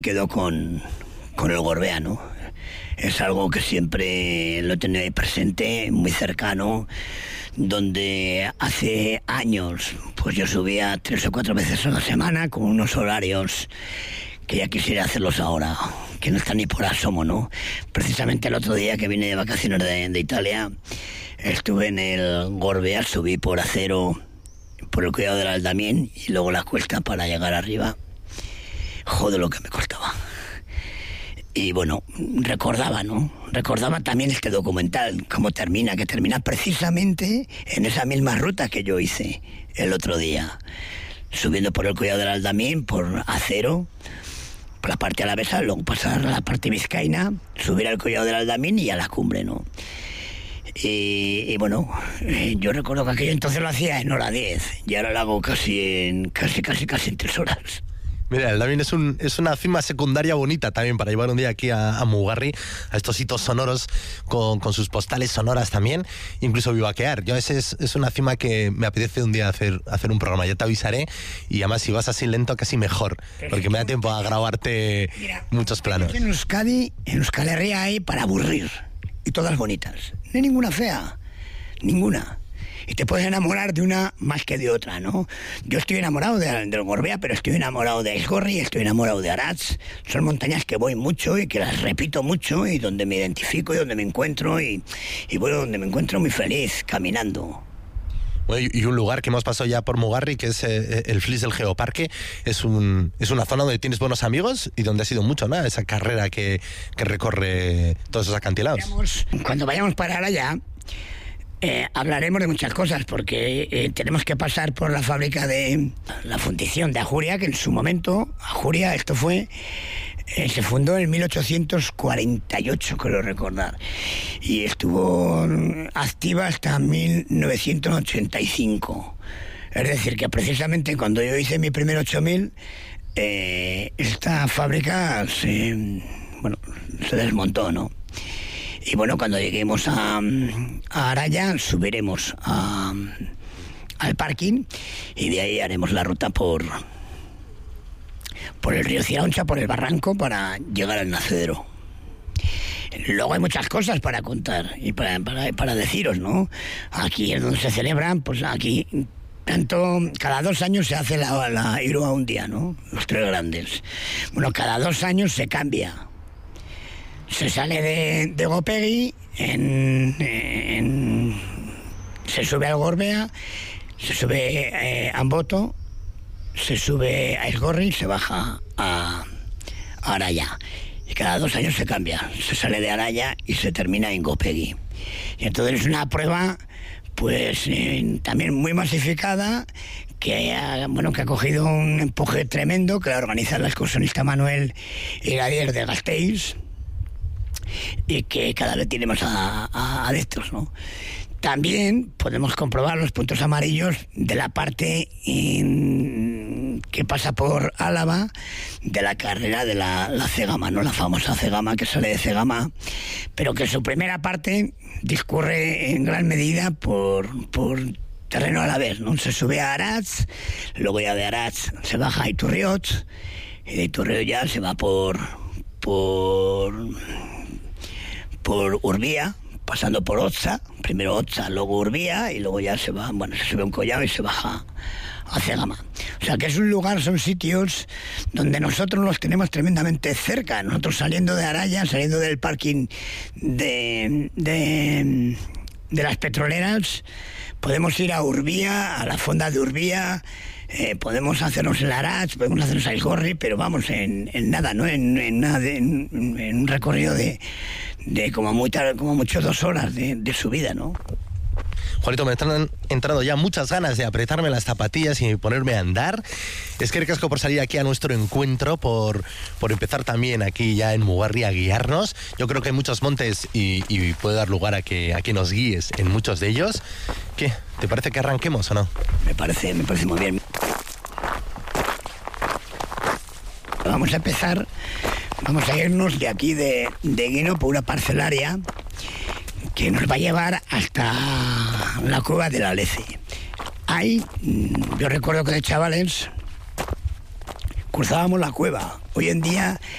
Quedó con el Gorbea, ¿no? Es algo que siempre lo he tenido ahí presente, muy cercano, donde hace años pues yo subía 3 o 4 veces a la semana con unos horarios que ya quisiera hacerlos ahora, que no están ni por asomo, ¿no? Precisamente el otro día que vine de vacaciones de Italia, estuve en el Gorbea, subí por Acero, por el Collado del Aldamín y luego la cuesta para llegar arriba. Joder, lo que me costaba. Y bueno, recordaba, ¿no? Recordaba también este documental, cómo termina, que termina precisamente en esa misma ruta que yo hice el otro día. Subiendo por el Collado del Aldamín, por Acero, por la parte alavesa, luego pasar a la parte vizcaína, subir al Collado del Aldamín y a la cumbre, ¿no? Y bueno, yo recuerdo que aquello entonces lo hacía en hora 10 y ahora lo hago casi en 3 horas. Mira, el Aldamín es una cima secundaria bonita también para llevar un día aquí a Mugarri, a estos hitos sonoros con sus postales sonoras también, incluso bivaquear. Yo es una cima que me apetece un día hacer un programa, ya te avisaré, y además si vas así lento casi mejor, porque me da tiempo a grabarte. Mira, muchos planos. En Euskadi Herria hay para aburrir, y todas bonitas, no hay ninguna fea, ninguna. Y te puedes enamorar de una más que de otra, ¿no? Yo estoy enamorado del Gorbea, pero estoy enamorado de Aizgorri, estoy enamorado de Aratz. Son montañas que voy mucho y que las repito mucho y donde me identifico y donde me encuentro y bueno, donde me encuentro muy feliz, caminando. Bueno, y un lugar que hemos pasado ya por Mugarri, que es el Flix del Geoparque, es una zona donde tienes buenos amigos y donde ha sido mucho, ¿no? Esa carrera que recorre todos esos acantilados. Cuando vayamos para allá, hablaremos de muchas cosas, porque tenemos que pasar por la fábrica de la fundición de Ajuria, que en su momento, Ajuria, esto fue, se fundó en 1848, creo recordar, y estuvo activa hasta 1985. Es decir, que precisamente cuando yo hice mi primer 8000, esta fábrica se desmontó, ¿no? Y bueno, cuando lleguemos a Araya, subiremos al parking y de ahí haremos la ruta por el río Ciraoncha, por el barranco, para llegar al nacedero. Luego hay muchas cosas para contar y para deciros, ¿no? Aquí es donde se celebran, pues aquí cada 2 años se hace la Irua un día, ¿no? Los 3 grandes. Bueno, cada 2 años se cambia. Se sale de Gopegui, se sube al Gorbea, se sube a Amboto, se sube a Aizgorri, se baja a Araya. Y cada 2 años se cambia. Se sale de Araya y se termina en Gopegui. Y entonces es una prueba, pues, también muy masificada, que ha cogido un empuje tremendo, que la organiza el excursionista Manuel Iradier de Gasteiz, y que cada vez tiene más adeptos, ¿no? También podemos comprobar los puntos amarillos de la parte que pasa por Álava, de la carrera de la Cegama, ¿no? La famosa Cegama que sale de Cegama, pero que su primera parte discurre en gran medida por terreno alavés, ¿no? Se sube a Aratz, luego ya de Aratz se baja a Iturriot, y de Iturriot ya se va por Urbía, pasando por Otza, primero Otza, luego Urbía, y luego ya se sube a un collado y se baja a Cegama. O sea que es un lugar, son sitios donde nosotros los tenemos tremendamente cerca. Nosotros saliendo de Araya, saliendo del parking de las petroleras, podemos ir a Urbía, a la fonda de Urbía, podemos hacernos el Aratz, podemos hacernos a Aizgorri, pero vamos, en nada, ¿no? En un recorrido de como mucho 2 horas de subida, ¿no? Juanito, me están entrando ya muchas ganas de apretarme las zapatillas y ponerme a andar. Es que ricasco por salir aquí a nuestro encuentro, por empezar también aquí ya en Mugarri a guiarnos. Yo creo que hay muchos montes y puede dar lugar a que nos guíes en muchos de ellos. ¿Qué? ¿Te parece que arranquemos o no? Me parece muy bien. Vamos a empezar, vamos a irnos de aquí de Guino por una parcelaria que nos va a llevar hasta la cueva de la Lece. Ahí, yo recuerdo que de chavales cruzábamos la cueva Hoy en día